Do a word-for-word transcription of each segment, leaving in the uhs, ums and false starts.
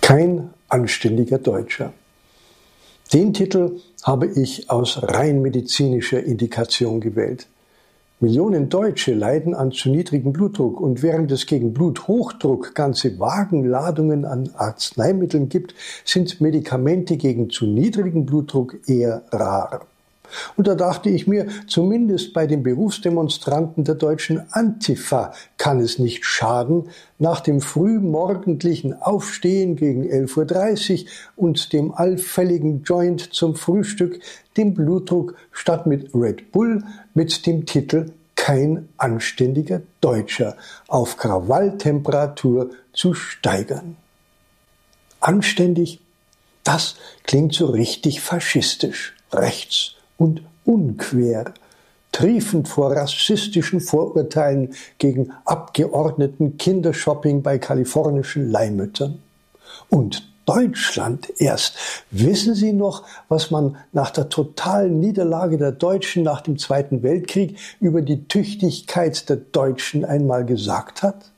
Kein anständiger Deutscher. Den Titel habe ich aus rein medizinischer Indikation gewählt. Millionen Deutsche leiden an zu niedrigem Blutdruck, und während es gegen Bluthochdruck ganze Wagenladungen an Arzneimitteln gibt, sind Medikamente gegen zu niedrigen Blutdruck eher rar. Und da dachte ich mir, zumindest bei den Berufsdemonstranten der deutschen Antifa kann es nicht schaden, nach dem frühmorgendlichen Aufstehen gegen elf Uhr dreißig und dem allfälligen Joint zum Frühstück den Blutdruck statt mit Red Bull mit dem Titel Kein anständiger Deutscher auf Krawalltemperatur zu steigern. Anständig? Das klingt so richtig faschistisch, rechts und unquer, triefend vor rassistischen Vorurteilen gegen Abgeordneten Kindershopping bei kalifornischen Leihmüttern. Und Deutschland erst. Wissen Sie noch, was man nach der totalen Niederlage der Deutschen nach dem Zweiten Weltkrieg über die Tüchtigkeit der Deutschen einmal gesagt hat?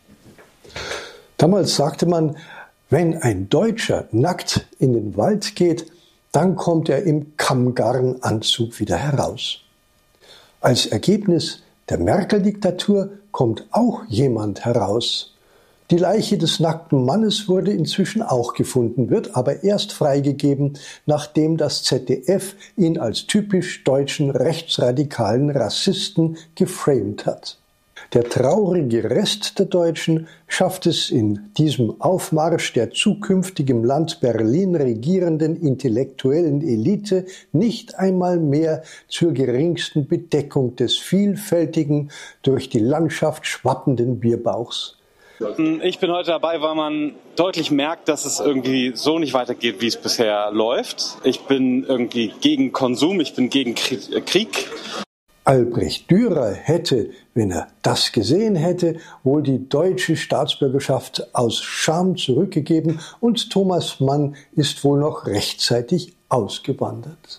Damals sagte man, wenn ein Deutscher nackt in den Wald geht, dann kommt er im Kammgarnanzug wieder heraus. Als Ergebnis der Merkel-Diktatur kommt auch jemand heraus. Die Leiche des nackten Mannes wurde inzwischen auch gefunden, wird aber erst freigegeben, nachdem das Z D F ihn als typisch deutschen rechtsradikalen Rassisten geframed hat. Der traurige Rest der Deutschen schafft es in diesem Aufmarsch der zukünftig im Land Berlin regierenden intellektuellen Elite nicht einmal mehr zur geringsten Bedeckung des vielfältigen, durch die Landschaft schwappenden Bierbauchs. Ich bin heute dabei, weil man deutlich merkt, dass es irgendwie so nicht weitergeht, wie es bisher läuft. Ich bin irgendwie gegen Konsum, ich bin gegen Krieg. Albrecht Dürer hätte, wenn er das gesehen hätte, wohl die deutsche Staatsbürgerschaft aus Scham zurückgegeben, und Thomas Mann ist wohl noch rechtzeitig ausgewandert.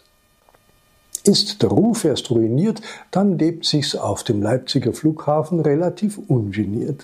Ist der Ruf erst ruiniert, dann lebt sich's auf dem Leipziger Flughafen relativ ungeniert.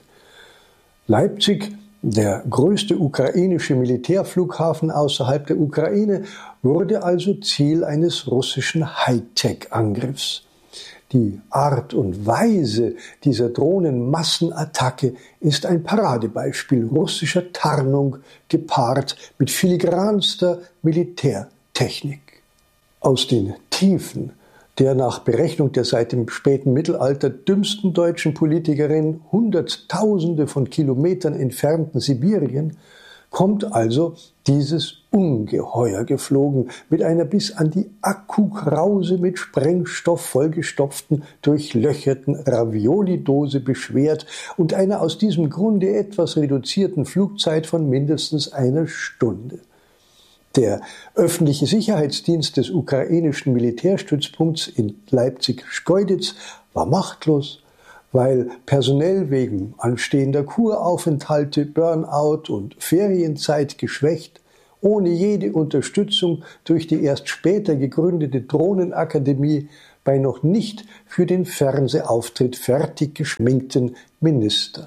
Leipzig, der größte ukrainische Militärflughafen außerhalb der Ukraine, wurde also Ziel eines russischen Hightech-Angriffs. Die Art und Weise dieser Drohnenmassenattacke ist ein Paradebeispiel russischer Tarnung gepaart mit filigranster Militärtechnik. Aus den Tiefen der nach Berechnung der seit dem späten Mittelalter dümmsten deutschen Politikerin Hunderttausende von Kilometern entfernten Sibirien kommt also dieses Ungeheuer geflogen, mit einer bis an die Akkukrause mit Sprengstoff vollgestopften, durchlöcherten Ravioli-Dose beschwert und einer aus diesem Grunde etwas reduzierten Flugzeit von mindestens einer Stunde. Der öffentliche Sicherheitsdienst des ukrainischen Militärstützpunkts in Leipzig-Schkeuditz war machtlos, weil personell wegen anstehender Kuraufenthalte, Burnout und Ferienzeit geschwächt, ohne jede Unterstützung durch die erst später gegründete Drohnenakademie bei noch nicht für den Fernsehauftritt fertig geschminkten Minister.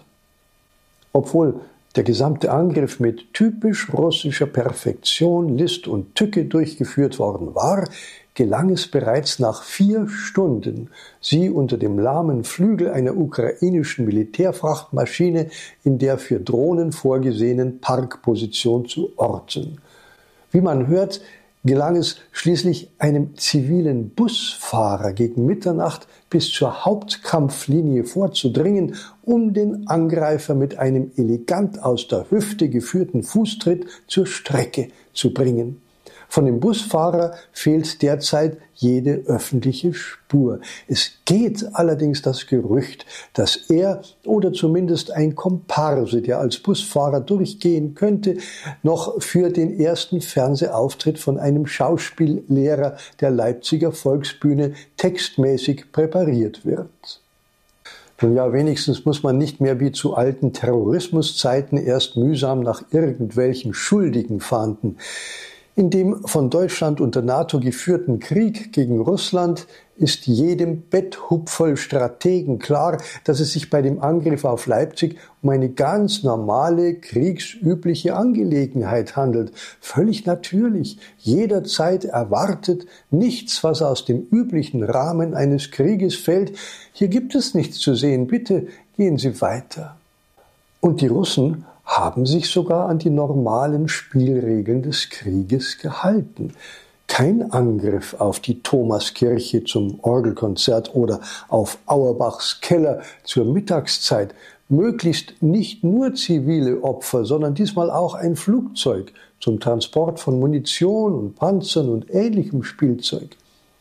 Obwohl der gesamte Angriff mit typisch russischer Perfektion, List und Tücke durchgeführt worden war, gelang es bereits nach vier Stunden, sie unter dem lahmen Flügel einer ukrainischen Militärfrachtmaschine in der für Drohnen vorgesehenen Parkposition zu orten. Wie man hört, gelang es schließlich einem zivilen Busfahrer gegen Mitternacht bis zur Hauptkampflinie vorzudringen, um den Angreifer mit einem elegant aus der Hüfte geführten Fußtritt zur Strecke zu bringen. Von dem Busfahrer fehlt derzeit jede öffentliche Spur. Es geht allerdings das Gerücht, dass er oder zumindest ein Komparse, der als Busfahrer durchgehen könnte, noch für den ersten Fernsehauftritt von einem Schauspiellehrer der Leipziger Volksbühne textmäßig präpariert wird. Nun ja, wenigstens muss man nicht mehr wie zu alten Terrorismuszeiten erst mühsam nach irgendwelchen Schuldigen fahnden. In dem von Deutschland und der NATO geführten Krieg gegen Russland ist jedem betthupferl Strategen klar, dass es sich bei dem Angriff auf Leipzig um eine ganz normale, kriegsübliche Angelegenheit handelt. Völlig natürlich, jederzeit erwartet, nichts, was aus dem üblichen Rahmen eines Krieges fällt. Hier gibt es nichts zu sehen, bitte gehen Sie weiter. Und die Russen haben sich sogar an die normalen Spielregeln des Krieges gehalten. Kein Angriff auf die Thomaskirche zum Orgelkonzert oder auf Auerbachs Keller zur Mittagszeit, möglichst nicht nur zivile Opfer, sondern diesmal auch ein Flugzeug zum Transport von Munition und Panzern und ähnlichem Spielzeug.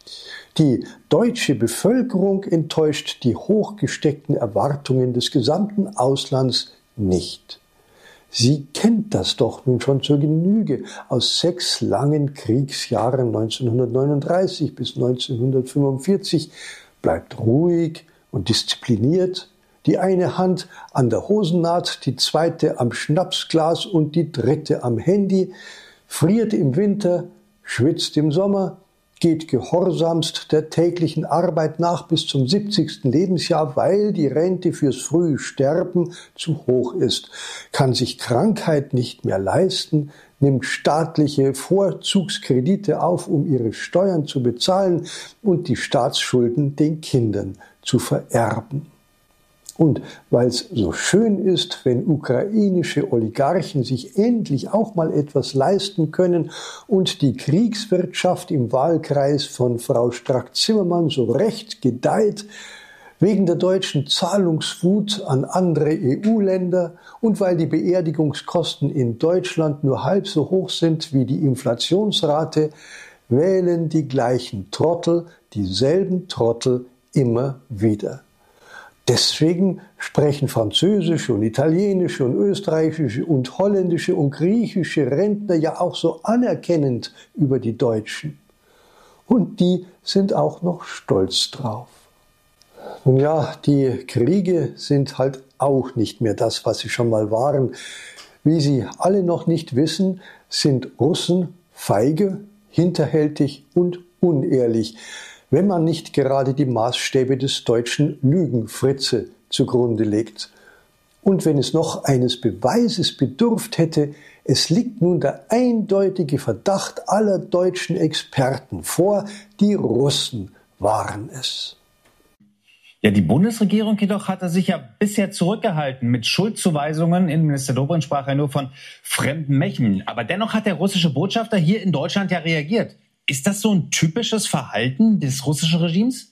Die deutsche Bevölkerung enttäuscht die hochgesteckten Erwartungen des gesamten Auslands nicht. Sie kennt das doch nun schon zur Genüge aus sechs langen Kriegsjahren neunzehnhundertneununddreißig bis neunzehnhundertfünfundvierzig, bleibt ruhig und diszipliniert, die eine Hand an der Hosennaht, die zweite am Schnapsglas und die dritte am Handy, friert im Winter, schwitzt im Sommer, geht gehorsamst der täglichen Arbeit nach bis zum siebzigsten Lebensjahr, weil die Rente fürs frühe Sterben zu hoch ist, kann sich Krankheit nicht mehr leisten, nimmt staatliche Vorzugskredite auf, um ihre Steuern zu bezahlen und die Staatsschulden den Kindern zu vererben. Und weil es so schön ist, wenn ukrainische Oligarchen sich endlich auch mal etwas leisten können und die Kriegswirtschaft im Wahlkreis von Frau Strack-Zimmermann so recht gedeiht, wegen der deutschen Zahlungswut an andere E U-Länder und weil die Beerdigungskosten in Deutschland nur halb so hoch sind wie die Inflationsrate, wählen die gleichen Trottel dieselben Trottel immer wieder. Deswegen sprechen französische und italienische und österreichische und holländische und griechische Rentner ja auch so anerkennend über die Deutschen. Und die sind auch noch stolz drauf. Nun ja, die Kriege sind halt auch nicht mehr das, was sie schon mal waren. Wie Sie alle noch nicht wissen, sind Russen feige, hinterhältig und unehrlich, wenn man nicht gerade die Maßstäbe des deutschen Lügenfritze zugrunde legt. Und wenn es noch eines Beweises bedurft hätte, es liegt nun der eindeutige Verdacht aller deutschen Experten vor, die Russen waren es. Ja, die Bundesregierung jedoch hatte sich ja bisher zurückgehalten mit Schuldzuweisungen. Innenminister Dobrindt sprach ja nur von fremden Mächten. Aber dennoch hat der russische Botschafter hier in Deutschland ja reagiert. Ist das so ein typisches Verhalten des russischen Regimes?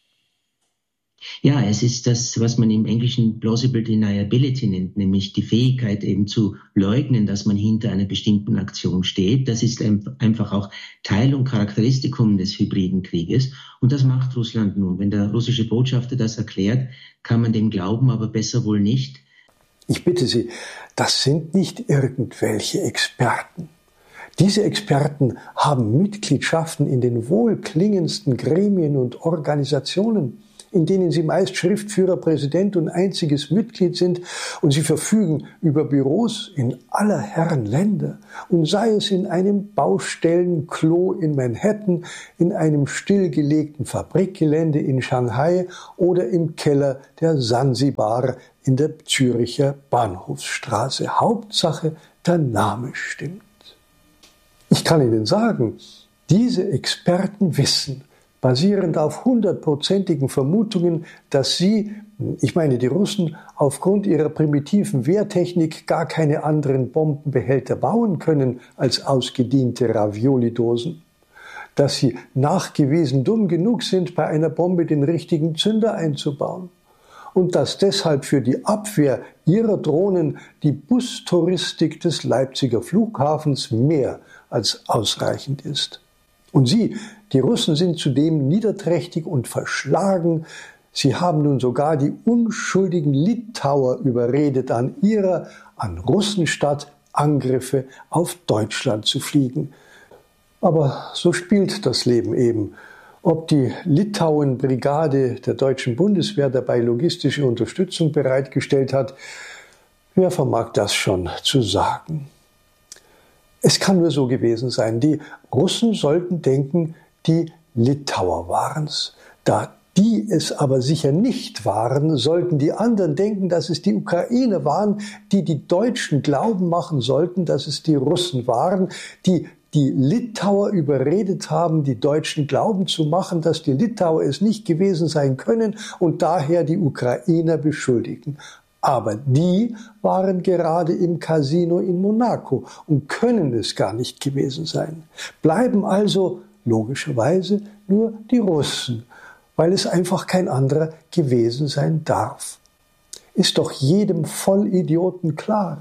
Ja, es ist das, was man im Englischen plausible deniability nennt, nämlich die Fähigkeit eben zu leugnen, dass man hinter einer bestimmten Aktion steht. Das ist einfach auch Teil und Charakteristikum des hybriden Krieges. Und das macht Russland nun. Wenn der russische Botschafter das erklärt, kann man dem glauben, aber besser wohl nicht. Ich bitte Sie, das sind nicht irgendwelche Experten. Diese Experten haben Mitgliedschaften in den wohlklingendsten Gremien und Organisationen, in denen sie meist Schriftführer, Präsident und einziges Mitglied sind, und sie verfügen über Büros in aller Herren Länder, und sei es in einem Baustellenklo in Manhattan, in einem stillgelegten Fabrikgelände in Shanghai oder im Keller der Sansibar in der Züricher Bahnhofsstraße. Hauptsache, der Name stimmt. Ich kann Ihnen sagen, diese Experten wissen, basierend auf hundertprozentigen Vermutungen, dass sie, ich meine die Russen, aufgrund ihrer primitiven Wehrtechnik gar keine anderen Bombenbehälter bauen können als ausgediente Ravioli-Dosen. Dass sie nachgewiesen dumm genug sind, bei einer Bombe den richtigen Zünder einzubauen. Und dass deshalb für die Abwehr ihrer Drohnen die Bustouristik des Leipziger Flughafens mehr als ausreichend ist. Und sie, die Russen, sind zudem niederträchtig und verschlagen. Sie haben nun sogar die unschuldigen Litauer überredet, an ihrer, an Russenstadt Angriffe auf Deutschland zu fliegen. Aber so spielt das Leben eben. Ob die Litauen-Brigade der deutschen Bundeswehr dabei logistische Unterstützung bereitgestellt hat, wer vermag das schon zu sagen? Es kann nur so gewesen sein. Die Russen sollten denken, die Litauer waren's. Da die es aber sicher nicht waren, sollten die anderen denken, dass es die Ukrainer waren, die die Deutschen glauben machen sollten, dass es die Russen waren, die die Litauer überredet haben, die Deutschen glauben zu machen, dass die Litauer es nicht gewesen sein können und daher die Ukrainer beschuldigen. Aber die waren gerade im Casino in Monaco und können es gar nicht gewesen sein. Bleiben also logischerweise nur die Russen, weil es einfach kein anderer gewesen sein darf. Ist doch jedem Vollidioten klar.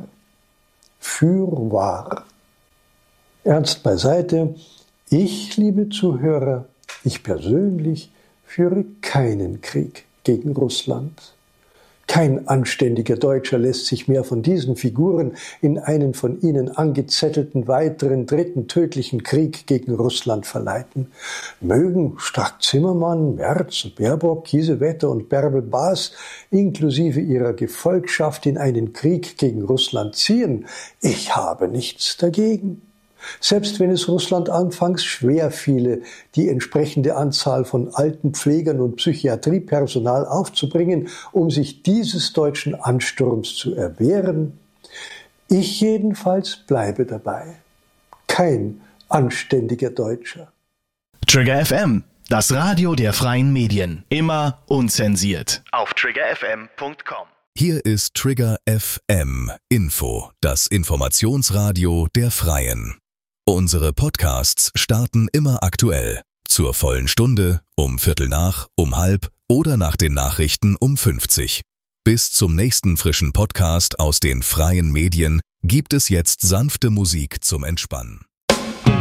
Fürwahr. Ernst beiseite. Ich, liebe Zuhörer, ich persönlich führe keinen Krieg gegen Russland. Kein anständiger Deutscher lässt sich mehr von diesen Figuren in einen von ihnen angezettelten weiteren dritten tödlichen Krieg gegen Russland verleiten. Mögen Strack-Zimmermann, Merz, Baerbock, Kiesewetter und Bärbel Baas inklusive ihrer Gefolgschaft in einen Krieg gegen Russland ziehen. Ich habe nichts dagegen. Selbst wenn es Russland anfangs schwer fiele, die entsprechende Anzahl von Altenpflegern und Psychiatriepersonal aufzubringen, um sich dieses deutschen Ansturms zu erwehren, ich jedenfalls bleibe dabei. Kein anständiger Deutscher. Trigger F M, das Radio der freien Medien. Immer unzensiert. Auf trigger f m punkt com. Hier ist Trigger F M Info, das Informationsradio der Freien. Unsere Podcasts starten immer aktuell. Zur vollen Stunde, um Viertel nach, um halb oder nach den Nachrichten um fünfzig. Bis zum nächsten frischen Podcast aus den freien Medien gibt es jetzt sanfte Musik zum Entspannen.